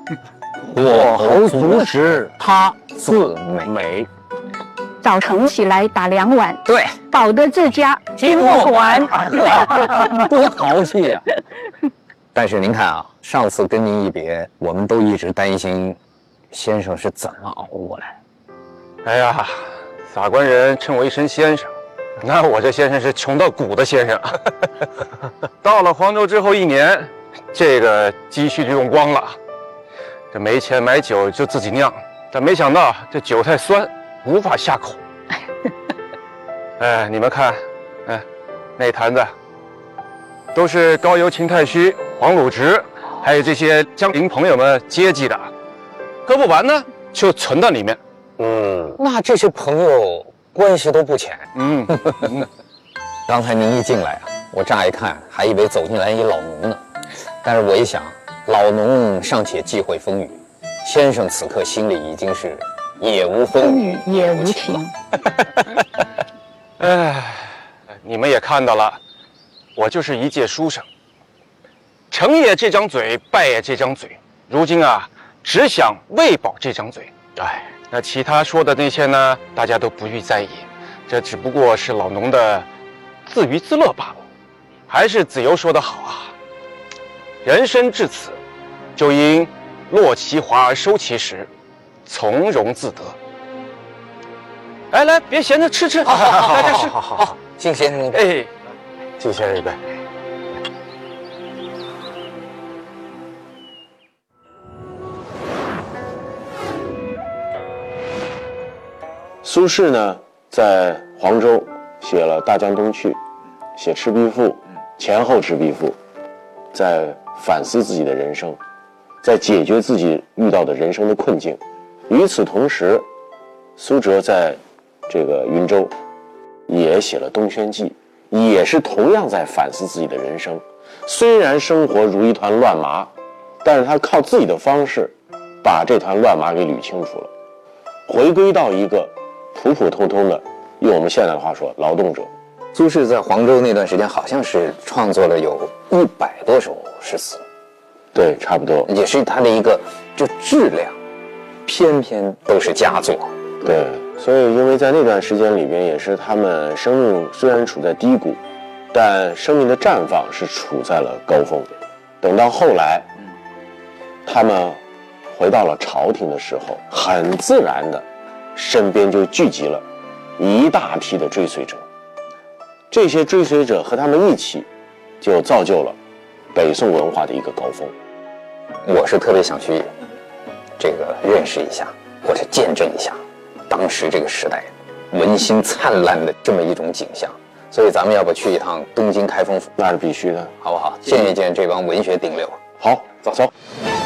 我侯族时，他自美。 早晨起来打2碗， 对， 保得这家金不完。 多豪气呀！但是您看啊，上次跟您一别，我们都一直担心先生是怎么熬过来。 哎呀，撒官人称我一声先生，那我这先生是穷到骨的先生。到了黄州之后1年，这个积蓄就用光了，这没钱买酒就自己酿，但没想到这酒太酸，无法下口。哎，你们看，哎，那坛子都是高邮秦太虚、黄鲁直，还有这些江陵朋友们接济的，喝不完呢就存到里面。 那这些朋友关系都不浅。刚才您一进来啊，我乍一看还以为走进来一老农呢，但是我一想，老农尚且忌讳风雨，先生此刻心里已经是也无风雨也无情。 哎，你们也看到了，我就是一介书生，成也这张嘴，败也这张嘴，如今啊，只想喂饱这张嘴。哎，那其他说的那些呢，大家都不予在意，这只不过是老农的自娱自乐罢了。还是子由说得好啊，人生至此，就应落其华而收其实，从容自得。来来，别闲着，吃，大家吃。 好，敬先生一杯。 哎，敬先生一杯。 苏轼呢，在黄州写了《大江东去》，写《赤壁赋》，前后《赤壁赋》，在反思自己的人生，在解决自己遇到的人生的困境。与此同时，苏辙在这个云州也写了《东轩记》，也是同样在反思自己的人生。虽然生活如一团乱麻，但是他靠自己的方式把这团乱麻给捋清楚了，回归到一个普普通通的，用我们现在的话说，劳动者。 苏轼在黄州那段时间，好像是创作了有100多首诗词， 对，差不多， 也是他的一个就质量，偏偏都是佳作。 对，所以因为在那段时间里边，也是他们生命虽然处在低谷，但生命的绽放是处在了高峰。等到后来，他们回到了朝廷的时候，很自然的，身边就聚集了一大批的追随者。这些追随者和他们一起，就造就了北宋文化的一个高峰。 我是特别想去这个认识一下，或者见证一下当时这个时代文心灿烂的这么一种景象。所以咱们要不去一趟东京开封府？ 那是必须的， 好不好？见一见这帮文学顶流。 好，走。